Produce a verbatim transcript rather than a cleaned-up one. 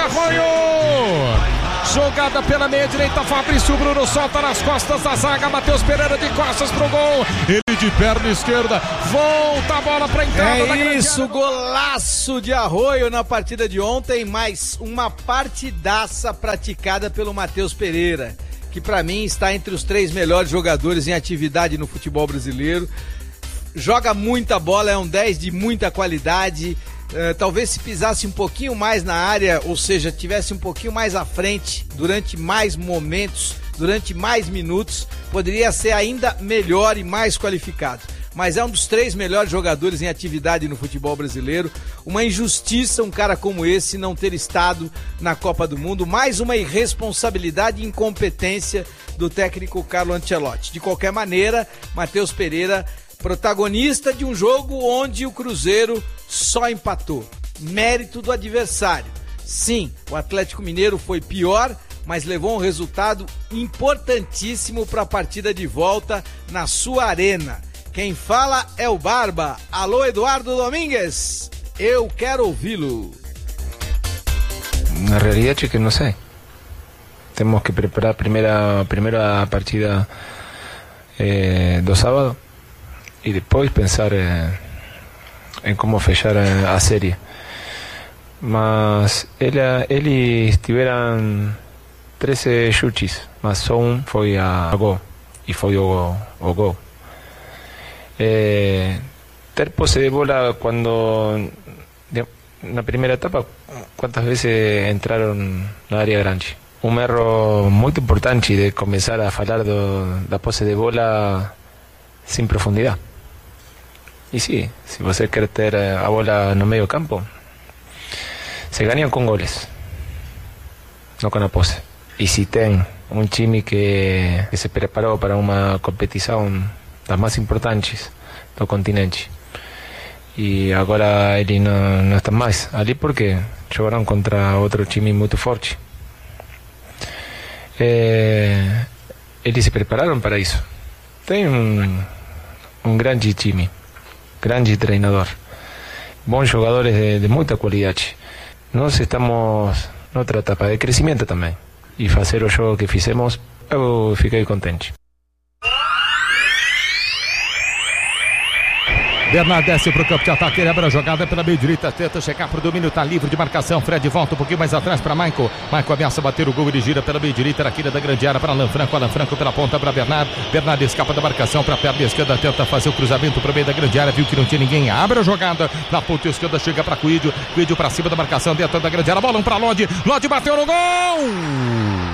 Arroio. Jogada pela meia direita, Fabrício Bruno solta nas costas da zaga, Matheus Pereira de costas pro gol, ele de perna esquerda, volta a bola pra entrada. É isso, golaço de Arroio na partida de ontem, mais uma partidaça praticada pelo Matheus Pereira, que pra mim está entre os três melhores jogadores em atividade no futebol brasileiro. Joga muita bola, é um dez de muita qualidade. Uh, talvez se pisasse um pouquinho mais na área, ou seja, tivesse um pouquinho mais à frente, durante mais momentos, durante mais minutos, poderia ser ainda melhor e mais qualificado. Mas é um dos três melhores jogadores em atividade no futebol brasileiro. Uma injustiça um cara como esse não ter estado na Copa do Mundo. Mais uma irresponsabilidade e incompetência do técnico Carlo Ancelotti. De qualquer maneira, Matheus Pereira, protagonista de um jogo onde o Cruzeiro só empatou. Mérito do adversário. Sim, o Atlético Mineiro foi pior, mas levou um resultado importantíssimo para a partida de volta na sua arena. Quem fala é o Barba. Alô, Eduardo Domingues. Eu quero ouvi-lo. Na realidade é que não sei. Temos que preparar primeira, primeira partida eh, do sábado e depois pensar eh, em como fechar a, a série. Mas ele, eles tiveram treze chutes, mas só um foi a, a gol, e foi o, o gol. Eh, ter posse de bola quando na primeira etapa, quantas vezes entraram na área grande? Um erro muito importante de começar a falar do, da posse de bola sem profundidade. E sim, se você quer ter a bola no meio campo, se ganha com goles, não com a posse. E se tem um time que, que se preparou para uma competição das mais importantes do continente e agora eles não, não estão mais ali porque jogaram contra outro time muito forte, é, eles se prepararam para isso. Tem um, um grande time, grande treinador, bons jogadores de, de muita qualidade. Nós estamos noutra etapa de crescimento também, e fazer o jogo que fizemos, eu fiquei contente. Bernardo desce pro campo de ataque, ele abre a jogada pela meia direita, tenta chegar pro domínio, tá livre de marcação. Fred volta um pouquinho mais atrás para Maicon. Maicon ameaça bater o gol, ele gira pela meia direita, na quina da grande área para Alan Franco. Alan Franco pela ponta para Bernardo. Bernardo escapa da marcação para a perna esquerda, tenta fazer o cruzamento pro meio da grande área, viu que não tinha ninguém, abre a jogada na ponta esquerda, chega para Coelho. Coelho para cima da marcação, dentro da grande área, bola para Lodi. Lodi bateu no gol!